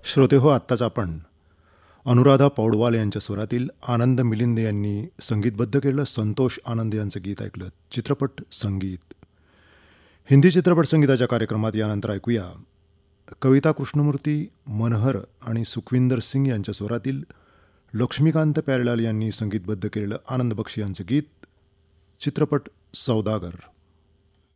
श्रोते हो, आत्ताच आपण अनुराधा पौडवाल यांच्या स्वरातील आनंद मिलिंद यांनी संगीतबद्ध केलेलं संतोष आनंद यांचं गीत ऐकलं. चित्रपट संगीत. हिंदी चित्रपट संगीताच्या कार्यक्रमात यानंतर ऐकूया कविता कृष्णमूर्ती, मनहर आणि सुखविंदर सिंग यांच्या स्वरातील लक्ष्मीकांत प्यारेलाल यांनी संगीतबद्ध केलेलं आनंद बक्षी यांचं गीत. चित्रपट सौदागर.